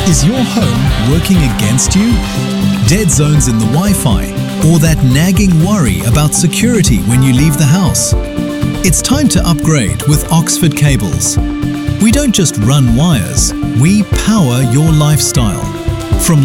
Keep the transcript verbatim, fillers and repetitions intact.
Is your home working against you? Dead zones in the Wi-Fi, or that nagging worry about security when you leave the house? It's time to upgrade with Oxford Cables. We don't just run wires, we power your lifestyle. From